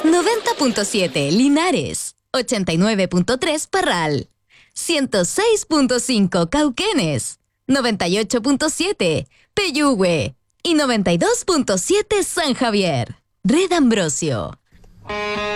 90.7 Linares, 89.3 Parral, 106.5 Cauquenes, 98.7 Peyúgue y 92.7 San Javier. Red Ambrosio.